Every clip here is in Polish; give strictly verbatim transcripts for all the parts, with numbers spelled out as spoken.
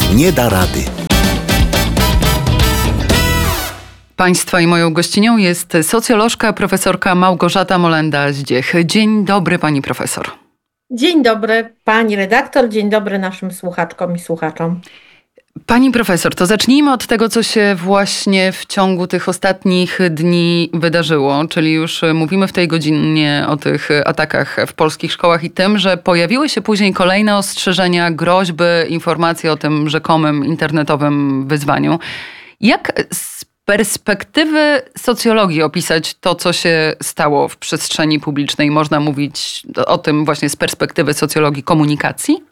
nie da rady. Państwa i moją gościnią jest socjolożka profesorka Małgorzata Molenda-Zdziech. Dzień dobry, pani profesor. Dzień dobry, pani redaktor, dzień dobry naszym słuchaczkom i słuchaczom. Pani profesor, to zacznijmy od tego, co się właśnie w ciągu tych ostatnich dni wydarzyło, czyli już mówimy w tej godzinie o tych atakach w polskich szkołach i tym, że pojawiły się później kolejne ostrzeżenia, groźby, informacje o tym rzekomym internetowym wyzwaniu. Jak z perspektywy socjologii opisać to, co się stało w przestrzeni publicznej? Można mówić o tym właśnie z perspektywy socjologii komunikacji?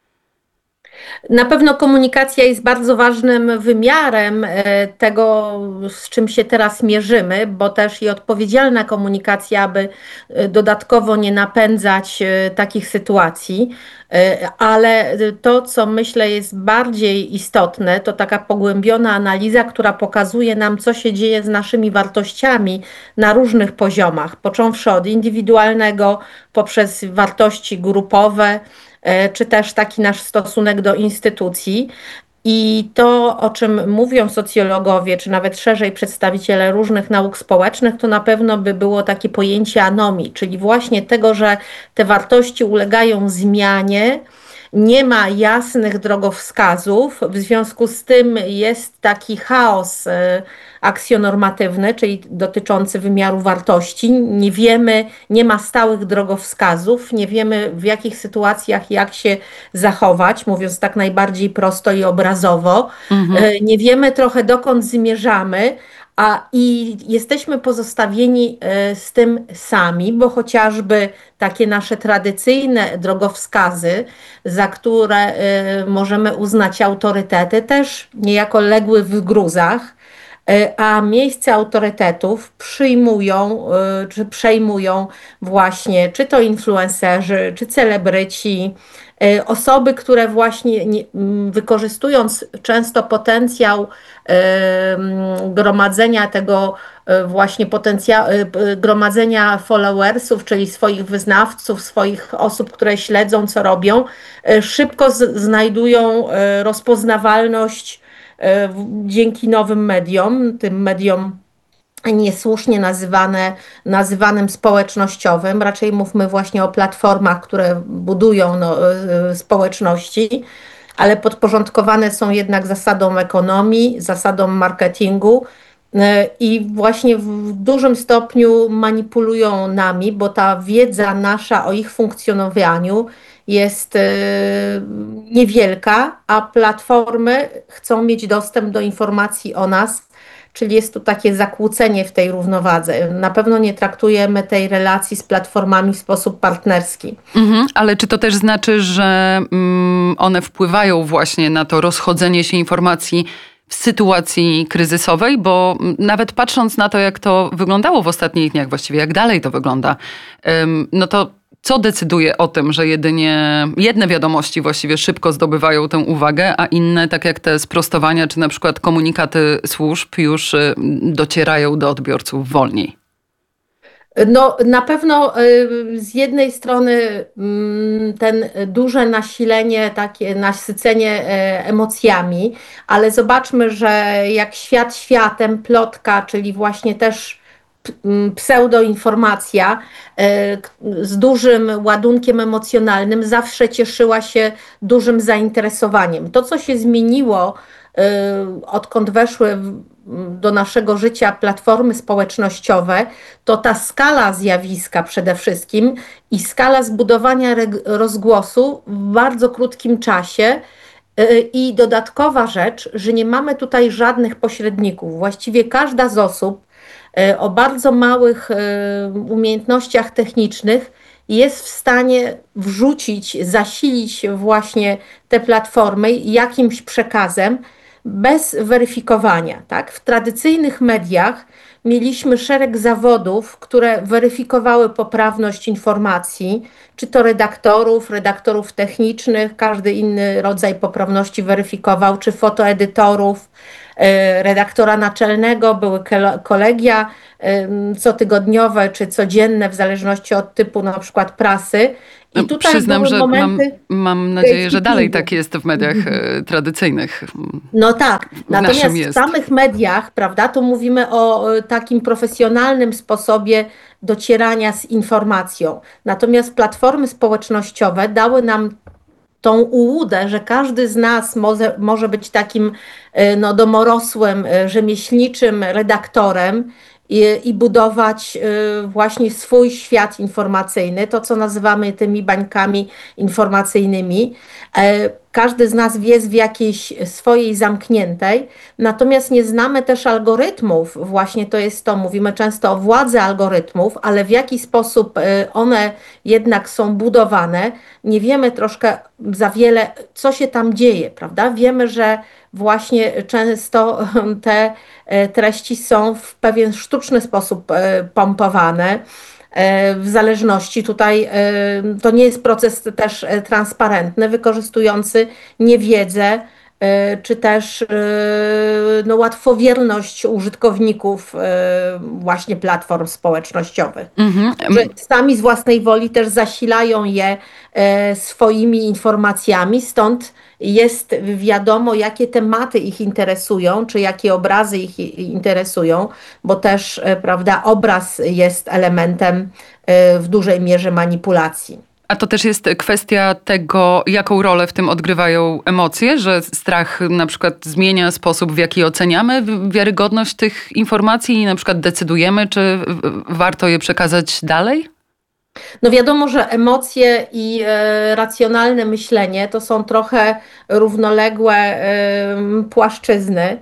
Na pewno komunikacja jest bardzo ważnym wymiarem tego, z czym się teraz mierzymy, bo też i odpowiedzialna komunikacja, aby dodatkowo nie napędzać takich sytuacji. Ale to, co myślę jest bardziej istotne, to taka pogłębiona analiza, która pokazuje nam, co się dzieje z naszymi wartościami na różnych poziomach, począwszy od indywidualnego, poprzez wartości grupowe, czy też taki nasz stosunek do instytucji. I to, o czym mówią socjologowie, czy nawet szerzej przedstawiciele różnych nauk społecznych, to na pewno by było takie pojęcie anomii, czyli właśnie tego, że te wartości ulegają zmianie, nie ma jasnych drogowskazów, w związku z tym jest taki chaos aksjonormatywny, czyli dotyczący wymiaru wartości. Nie wiemy, nie ma stałych drogowskazów, nie wiemy w jakich sytuacjach jak się zachować, mówiąc tak najbardziej prosto i obrazowo. Mhm. Nie wiemy trochę dokąd zmierzamy, a i jesteśmy pozostawieni z tym sami, bo chociażby takie nasze tradycyjne drogowskazy, za które możemy uznać autorytety, też niejako legły w gruzach, a miejsce autorytetów przyjmują, czy przejmują właśnie, czy to influencerzy, czy celebryci, osoby, które właśnie nie, wykorzystując często potencjał gromadzenia tego właśnie potencjału, gromadzenia followersów, czyli swoich wyznawców, swoich osób, które śledzą, co robią, szybko z, znajdują rozpoznawalność dzięki nowym mediom, tym mediom niesłusznie nazywane, nazywanym społecznościowym. Raczej mówmy właśnie o platformach, które budują no, społeczności, ale podporządkowane są jednak zasadom ekonomii, zasadom marketingu i właśnie w dużym stopniu manipulują nami, bo ta wiedza nasza o ich funkcjonowaniu jest niewielka, a platformy chcą mieć dostęp do informacji o nas, czyli jest tu takie zakłócenie w tej równowadze. Na pewno nie traktujemy tej relacji z platformami w sposób partnerski. Mhm, ale czy to też znaczy, że mm, one wpływają właśnie na to rozchodzenie się informacji w sytuacji kryzysowej? Bo nawet patrząc na to, jak to wyglądało w ostatnich dniach, właściwie jak dalej to wygląda, ym, no to co decyduje o tym, że jedynie jedne wiadomości właściwie szybko zdobywają tę uwagę, a inne, tak jak te sprostowania, czy na przykład komunikaty służb już docierają do odbiorców wolniej? No na pewno z jednej strony ten duże nasilenie, takie nasycenie emocjami, ale zobaczmy, że jak świat światem, plotka, czyli właśnie też pseudoinformacja z dużym ładunkiem emocjonalnym zawsze cieszyła się dużym zainteresowaniem. To, co się zmieniło, odkąd weszły do naszego życia platformy społecznościowe, to ta skala zjawiska przede wszystkim i skala zbudowania rozgłosu w bardzo krótkim czasie. I dodatkowa rzecz, że nie mamy tutaj żadnych pośredników. Właściwie każda z osób o bardzo małych umiejętnościach technicznych jest w stanie wrzucić, zasilić właśnie te platformy jakimś przekazem bez weryfikowania. Tak? W tradycyjnych mediach mieliśmy szereg zawodów, które weryfikowały poprawność informacji, czy to redaktorów, redaktorów technicznych, każdy inny rodzaj poprawności weryfikował, czy fotoedytorów, redaktora naczelnego, były kolegia cotygodniowe czy codzienne, w zależności od typu na przykład prasy. I tutaj Przyznam, były że momenty... mam, mam nadzieję, że dalej tak jest w mediach mm-hmm. tradycyjnych. No tak, w natomiast jest. w samych mediach, prawda, to mówimy o takim profesjonalnym sposobie docierania z informacją. Natomiast platformy społecznościowe dały nam tą ułudę, że każdy z nas może, może być takim no, domorosłym, rzemieślniczym redaktorem i, i budować właśnie swój świat informacyjny, to co nazywamy tymi bańkami informacyjnymi. Każdy z nas jest w jakiejś swojej zamkniętej, natomiast nie znamy też algorytmów. Właśnie to jest to, mówimy często o władzy algorytmów, ale w jaki sposób one jednak są budowane. Nie wiemy troszkę za wiele, co się tam dzieje, prawda? Wiemy, że właśnie często te treści są w pewien sztuczny sposób pompowane. W zależności tutaj to nie jest proces też transparentny, wykorzystujący niewiedzę czy też no, łatwowierność użytkowników właśnie platform społecznościowych, mm-hmm. że sami z własnej woli też zasilają je swoimi informacjami, stąd jest wiadomo, jakie tematy ich interesują, czy jakie obrazy ich interesują, bo też, prawda, obraz jest elementem w dużej mierze manipulacji. A to też jest kwestia tego, jaką rolę w tym odgrywają emocje, że strach na przykład zmienia sposób, w jaki oceniamy wiarygodność tych informacji i na przykład decydujemy, czy warto je przekazać dalej? No wiadomo, że emocje i e, racjonalne myślenie to są trochę równoległe e, płaszczyzny.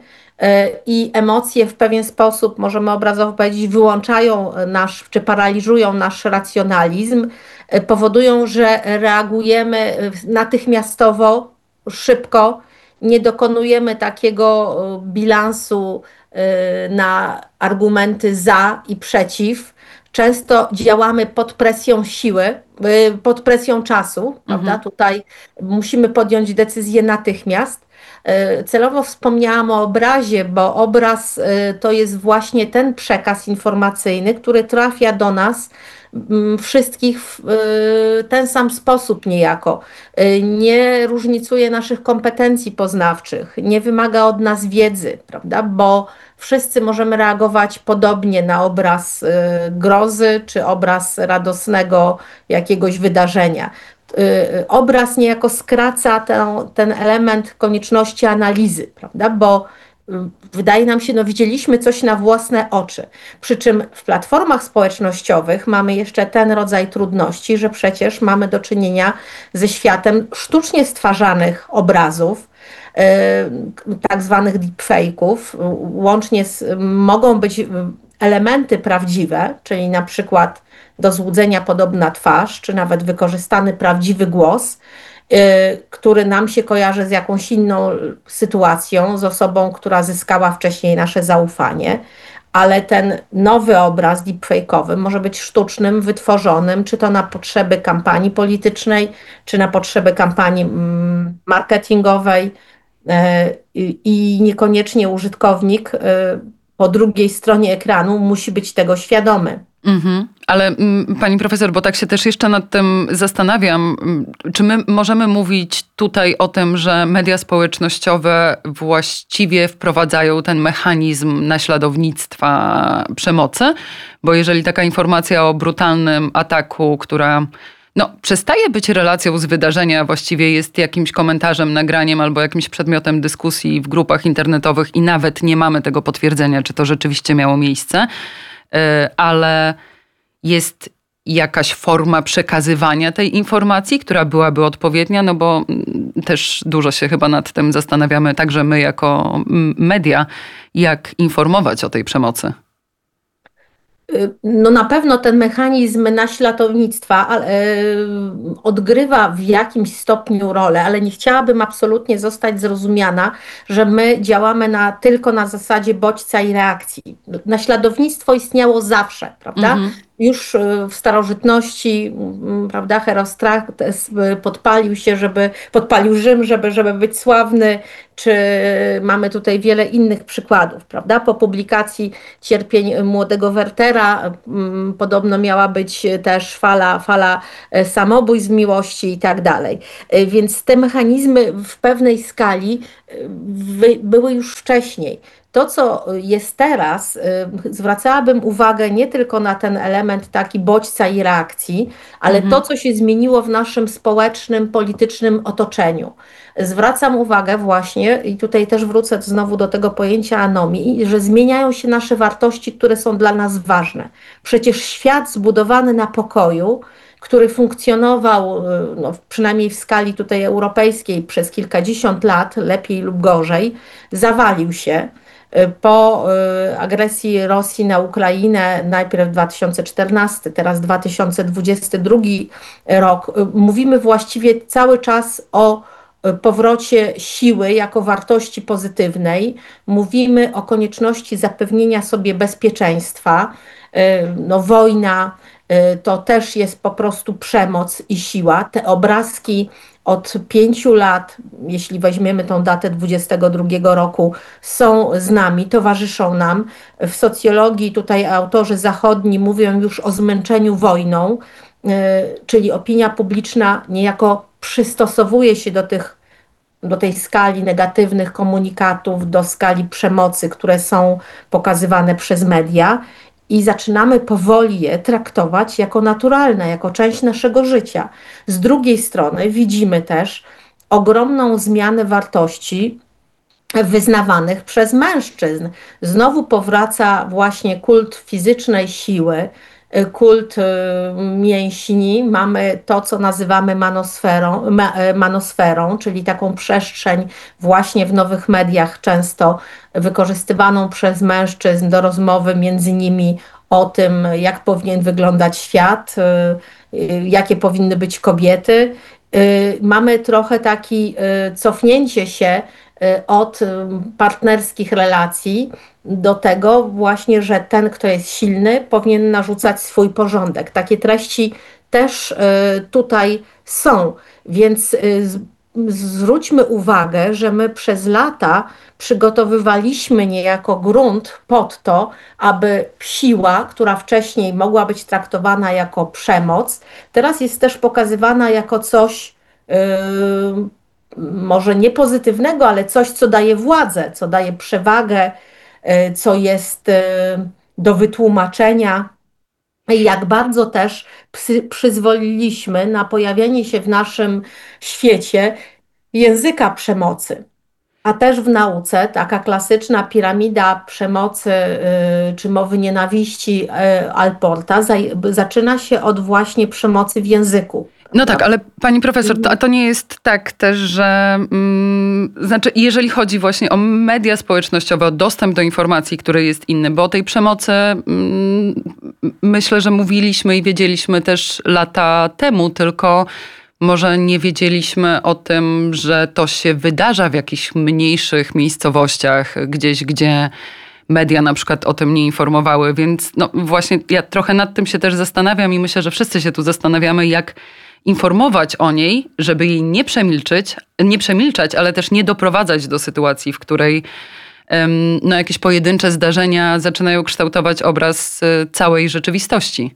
I emocje w pewien sposób, możemy obrazowo powiedzieć, wyłączają nasz, czy paraliżują nasz racjonalizm, powodują, że reagujemy natychmiastowo, szybko, nie dokonujemy takiego bilansu na argumenty za i przeciw. Często działamy pod presją siły, pod presją czasu, mhm. prawda? Tutaj musimy podjąć decyzję natychmiast. Celowo wspomniałam o obrazie, bo obraz to jest właśnie ten przekaz informacyjny, który trafia do nas wszystkich w ten sam sposób niejako. Nie różnicuje naszych kompetencji poznawczych, nie wymaga od nas wiedzy, prawda? Bo wszyscy możemy reagować podobnie na obraz grozy czy obraz radosnego jakiegoś wydarzenia. Obraz niejako skraca ten, ten element konieczności analizy, prawda? Bo wydaje nam się, no widzieliśmy coś na własne oczy. Przy czym w platformach społecznościowych mamy jeszcze ten rodzaj trudności, że przecież mamy do czynienia ze światem sztucznie stwarzanych obrazów, tak zwanych deepfake'ów. Łącznie z, mogą być elementy prawdziwe, czyli na przykład do złudzenia podobna twarz, czy nawet wykorzystany prawdziwy głos, yy, który nam się kojarzy z jakąś inną sytuacją, z osobą, która zyskała wcześniej nasze zaufanie, ale ten nowy obraz deepfake'owy może być sztucznym, wytworzonym, czy to na potrzeby kampanii politycznej, czy na potrzeby kampanii mm, marketingowej yy, i niekoniecznie użytkownik yy, po drugiej stronie ekranu musi być tego świadomy. Mhm. Ale m, pani profesor, bo tak się też jeszcze nad tym zastanawiam, czy my możemy mówić tutaj o tym, że media społecznościowe właściwie wprowadzają ten mechanizm naśladownictwa przemocy? Bo jeżeli taka informacja o brutalnym ataku, która no, przestaje być relacją z wydarzenia, właściwie jest jakimś komentarzem, nagraniem albo jakimś przedmiotem dyskusji w grupach internetowych i nawet nie mamy tego potwierdzenia, czy to rzeczywiście miało miejsce, ale jest jakaś forma przekazywania tej informacji, która byłaby odpowiednia, no bo też dużo się chyba nad tym zastanawiamy, także my jako media, jak informować o tej przemocy. No na pewno ten mechanizm naśladownictwa odgrywa w jakimś stopniu rolę, ale nie chciałabym absolutnie zostać zrozumiana, że my działamy na, tylko na zasadzie bodźca i reakcji. Naśladownictwo istniało zawsze, prawda? Mhm. już w starożytności, prawda, Herostrates podpalił się, żeby, podpalił Rzym, żeby, żeby być sławny, czy mamy tutaj wiele innych przykładów, prawda? Po publikacji Cierpień młodego Wertera podobno miała być też fala, fala samobójstw z miłości i tak dalej. Więc te mechanizmy w pewnej skali były już wcześniej. To, co jest teraz, zwracałabym uwagę nie tylko na ten element taki bodźca i reakcji, ale mhm. to, co się zmieniło w naszym społecznym, politycznym otoczeniu. Zwracam uwagę właśnie, i tutaj też wrócę znowu do tego pojęcia anomii, że zmieniają się nasze wartości, które są dla nas ważne. Przecież świat zbudowany na pokoju, który funkcjonował, no, przynajmniej w skali tutaj europejskiej przez kilkadziesiąt lat, lepiej lub gorzej, zawalił się. Po agresji Rosji na Ukrainę, najpierw dwa tysiące czternasty, teraz dwa tysiące dwudziesty drugi rok, mówimy właściwie cały czas o powrocie siły jako wartości pozytywnej. Mówimy o konieczności zapewnienia sobie bezpieczeństwa. No, wojna to też jest po prostu przemoc i siła. Te obrazki od pięciu lat, jeśli weźmiemy tą datę dwudziestego drugiego roku, są z nami, towarzyszą nam. W socjologii tutaj autorzy zachodni mówią już o zmęczeniu wojną, czyli opinia publiczna niejako przystosowuje się do tych, do tej skali negatywnych komunikatów, do skali przemocy, które są pokazywane przez media. I zaczynamy powoli je traktować jako naturalne, jako część naszego życia. Z drugiej strony widzimy też ogromną zmianę wartości wyznawanych przez mężczyzn. Znowu powraca właśnie kult fizycznej siły, kult mięśni. Mamy to, co nazywamy manosferą, manosferą, czyli taką przestrzeń właśnie w nowych mediach często wykorzystywaną przez mężczyzn do rozmowy między nimi o tym, jak powinien wyglądać świat, jakie powinny być kobiety. Mamy trochę takie cofnięcie się od partnerskich relacji do tego właśnie, że ten, kto jest silny, powinien narzucać swój porządek. Takie treści też tutaj są, więc zwróćmy uwagę, że my przez lata przygotowywaliśmy niejako grunt pod to, aby siła, która wcześniej mogła być traktowana jako przemoc, teraz jest też pokazywana jako coś yy, może nie pozytywnego, ale coś, co daje władzę, co daje przewagę, yy, co jest yy, do wytłumaczenia. I jak bardzo też psy, przyzwoliliśmy na pojawienie się w naszym świecie języka przemocy. A też w nauce taka klasyczna piramida przemocy yy, czy mowy nienawiści yy, Alporta za, zaczyna się od właśnie przemocy w języku. No tak, ale pani profesor, to, to nie jest tak też, że mm, znaczy jeżeli chodzi właśnie o media społecznościowe, o dostęp do informacji, który jest inny, bo o tej przemocy mm, myślę, że mówiliśmy i wiedzieliśmy też lata temu, tylko może nie wiedzieliśmy o tym, że to się wydarza w jakichś mniejszych miejscowościach, gdzieś, gdzie media na przykład o tym nie informowały, więc no właśnie ja trochę nad tym się też zastanawiam i myślę, że wszyscy się tu zastanawiamy, jak informować o niej, żeby jej nie przemilczeć, nie przemilczać, ale też nie doprowadzać do sytuacji, w której um, no, jakieś pojedyncze zdarzenia zaczynają kształtować obraz całej rzeczywistości.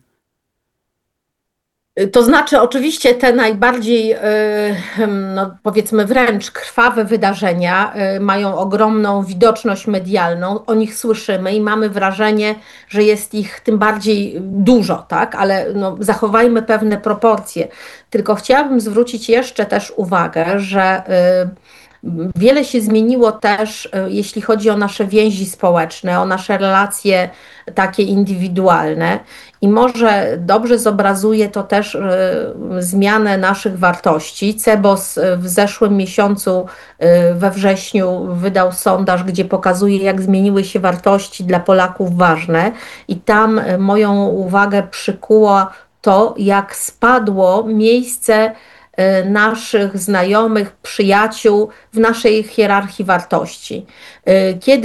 To znaczy oczywiście te najbardziej, no powiedzmy wręcz krwawe wydarzenia mają ogromną widoczność medialną, o nich słyszymy i mamy wrażenie, że jest ich tym bardziej dużo, tak? Ale no, zachowajmy pewne proporcje. Tylko chciałabym zwrócić jeszcze też uwagę, że wiele się zmieniło też, jeśli chodzi o nasze więzi społeczne, o nasze relacje takie indywidualne i może dobrze zobrazuje to też zmianę naszych wartości. Cebos w zeszłym miesiącu, we wrześniu, wydał sondaż, gdzie pokazuje, jak zmieniły się wartości dla Polaków ważne i tam moją uwagę przykuło to, jak spadło miejsce naszych znajomych, przyjaciół w naszej hierarchii wartości. Kiedy